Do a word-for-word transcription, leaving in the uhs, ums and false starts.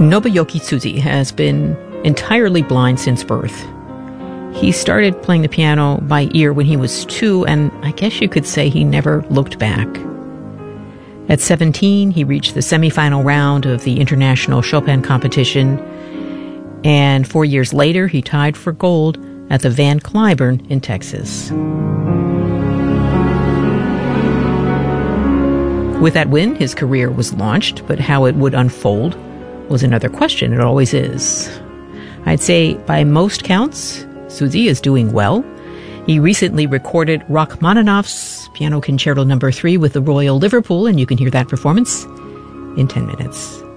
Nobuyuki Tsuji has been entirely blind since birth. He started playing the piano by ear when he was two, and I guess you could say he never looked back. At seventeen, he reached the semifinal round of the International Chopin competition, and four years later, he tied for gold at the Van Cliburn in Texas. With that win, his career was launched, but how it would unfold was another question. It always is. I'd say by most counts, Tsuji is doing well. He recently recorded Rachmaninoff's Piano Concerto Number three with the Royal Liverpool, and you can hear that performance in ten minutes.